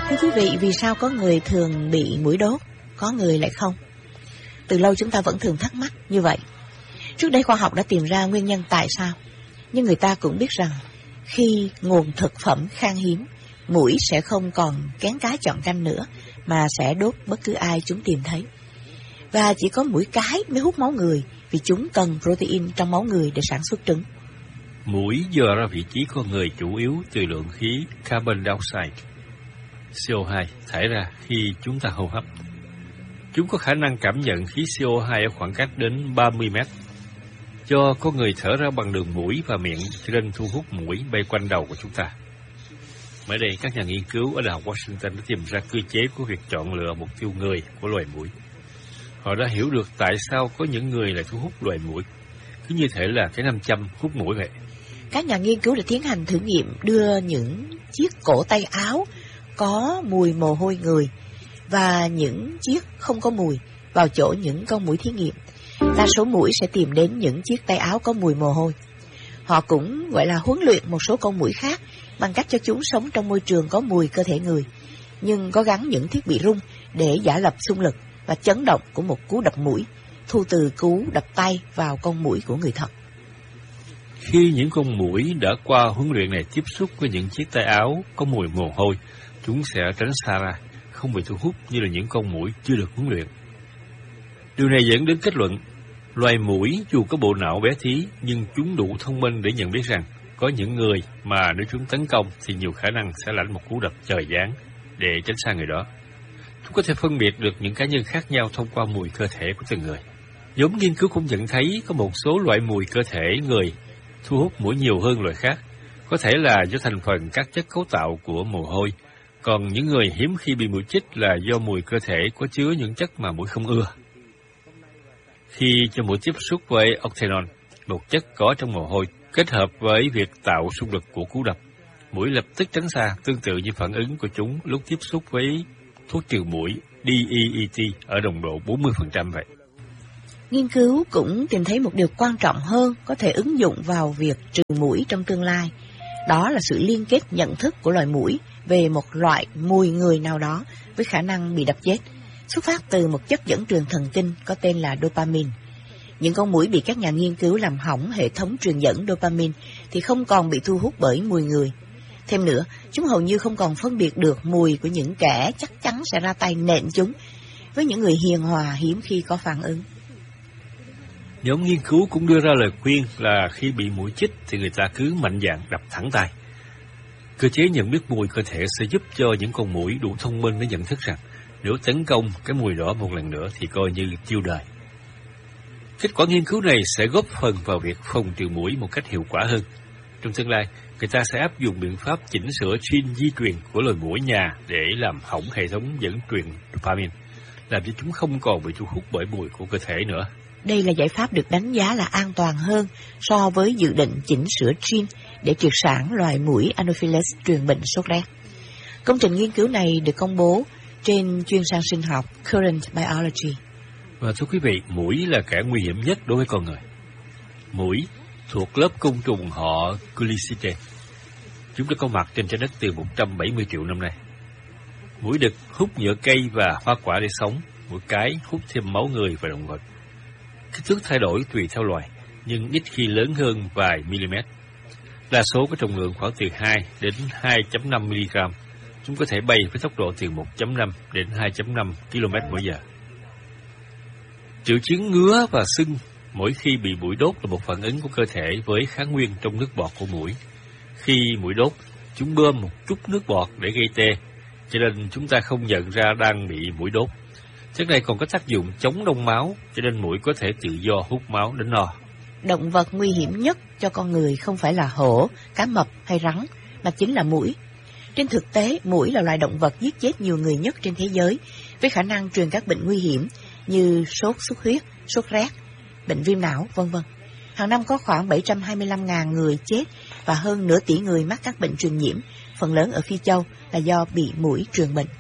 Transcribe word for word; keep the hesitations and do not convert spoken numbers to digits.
Thưa quý vị, vì sao có người thường bị muỗi đốt, có người lại không? Từ lâu chúng ta vẫn thường thắc mắc như vậy. Trước đây khoa học đã tìm ra nguyên nhân tại sao, nhưng người ta cũng biết rằng khi nguồn thực phẩm khan hiếm, muỗi sẽ không còn kén cá chọn canh nữa, mà sẽ đốt bất cứ ai chúng tìm thấy. Và chỉ có muỗi cái mới hút máu người, vì chúng cần protein trong máu người để sản xuất trứng. Muỗi dò ra vị trí con người chủ yếu từ lượng khí carbon dioxide, xê o hai, thải ra khi chúng ta hô hấp. Chúng có khả năng cảm nhận khí xê o hai ở khoảng cách đến ba mươi mét. Do con người thở ra bằng đường mũi và miệng, cho nên thu hút muỗi bay quanh đầu của chúng ta. Mới đây, các nhà nghiên cứu ở Đại học Washington đã tìm ra cơ chế của việc chọn lựa mục tiêu người của loài muỗi. Họ đã hiểu được tại sao có những người lại thu hút loài muỗi, cứ như thể là cái nam châm hút muỗi vậy. Các nhà nghiên cứu đã tiến hành thử nghiệm đưa những chiếc cổ tay áo có mùi mồ hôi người và những chiếc không có mùi vào chỗ những con muỗi thí nghiệm. Đa số muỗi sẽ tìm đến những chiếc tay áo có mùi mồ hôi. Họ cũng gọi là huấn luyện một số con muỗi khác bằng cách cho chúng sống trong môi trường có mùi cơ thể người, nhưng có gắn những thiết bị rung để giả lập xung lực và chấn động của một cú đập muỗi, thu từ cú đập tay vào con muỗi của người thật. Khi những con muỗi đã qua huấn luyện này tiếp xúc với những chiếc tay áo có mùi mồ hôi, chúng sẽ tránh xa ra, không bị thu hút như là những con muỗi chưa được huấn luyện. Điều này dẫn đến kết luận, loài muỗi dù có bộ não bé tí, nhưng chúng đủ thông minh để nhận biết rằng có những người mà nếu chúng tấn công thì nhiều khả năng sẽ lãnh một cú đập trời giáng để tránh xa người đó. Chúng có thể phân biệt được những cá nhân khác nhau thông qua mùi cơ thể của từng người. Nhóm nghiên cứu cũng nhận thấy có một số loại mùi cơ thể người thu hút muỗi nhiều hơn loại khác, có thể là do thành phần các chất cấu tạo của mồ hôi, còn những người hiếm khi bị muỗi chích là do mùi cơ thể có chứa những chất mà muỗi không ưa. Khi cho muỗi tiếp xúc với octanol, một chất có trong mồ hôi, kết hợp với việc tạo xung lực của cú đập, muỗi lập tức tránh xa, tương tự như phản ứng của chúng lúc tiếp xúc với thuốc trừ muỗi đê e e tê ở nồng độ bốn mươi phần trăm vậy. Nghiên cứu cũng tìm thấy một điều quan trọng hơn có thể ứng dụng vào việc trừ muỗi trong tương lai. Đó là sự liên kết nhận thức của loài muỗi về một loại mùi người nào đó với khả năng bị đập chết, xuất phát từ một chất dẫn truyền thần kinh có tên là dopamine. Những con muỗi bị các nhà nghiên cứu làm hỏng hệ thống truyền dẫn dopamine thì không còn bị thu hút bởi mùi người. Thêm nữa, chúng hầu như không còn phân biệt được mùi của những kẻ chắc chắn sẽ ra tay nện chúng, với những người hiền hòa hiếm khi có phản ứng. Nhóm nghiên cứu cũng đưa ra lời khuyên là khi bị muỗi chích thì người ta cứ mạnh dạn đập thẳng tay. Cơ chế nhận biết mùi cơ thể sẽ giúp cho những con muỗi đủ thông minh để nhận thức rằng nếu tấn công cái mùi đó một lần nữa thì coi như tiêu đời. Kết quả nghiên cứu này sẽ góp phần vào việc phòng trừ muỗi một cách hiệu quả hơn. Trong tương lai, người ta sẽ áp dụng biện pháp chỉnh sửa gene di truyền của loài muỗi nhà để làm hỏng hệ thống dẫn truyền dopamine, làm cho chúng không còn bị thu hút bởi mùi của cơ thể nữa. Đây là giải pháp được đánh giá là an toàn hơn so với dự định chỉnh sửa gene để triệt sản loài muỗi Anopheles truyền bệnh sốt rét. Công trình nghiên cứu này được công bố trên chuyên san sinh học Current Biology. Và thưa quý vị, muỗi là kẻ nguy hiểm nhất đối với con người. Muỗi thuộc lớp côn trùng họ Culicidae. Chúng đã có mặt trên trái đất từ một trăm bảy mươi triệu năm nay. Muỗi đực hút nhựa cây và hoa quả để sống, muỗi cái hút thêm máu người và động vật. Kích thước thay đổi tùy theo loài, nhưng ít khi lớn hơn vài mm. Đa số có trọng lượng khoảng từ hai đến hai phẩy năm mi-li-gam. Chúng có thể bay với tốc độ từ một phẩy năm đến hai phẩy năm ki lô mét mỗi giờ. Triệu chứng ngứa và sưng mỗi khi bị muỗi đốt là một phản ứng của cơ thể với kháng nguyên trong nước bọt của muỗi. Khi muỗi đốt, chúng bơm một chút nước bọt để gây tê, cho nên chúng ta không nhận ra đang bị muỗi đốt. Chất này còn có tác dụng chống đông máu, cho nên muỗi có thể tự do hút máu đến no. Động vật nguy hiểm nhất cho con người không phải là hổ, cá mập hay rắn, mà chính là muỗi. Trên thực tế, muỗi là loài động vật giết chết nhiều người nhất trên thế giới, với khả năng truyền các bệnh nguy hiểm như sốt xuất huyết, sốt rét, bệnh viêm não, vân vân. Hàng năm có khoảng bảy trăm hai mươi lăm nghìn người chết và hơn nửa tỷ người mắc các bệnh truyền nhiễm, phần lớn ở Phi Châu là do bị muỗi truyền bệnh.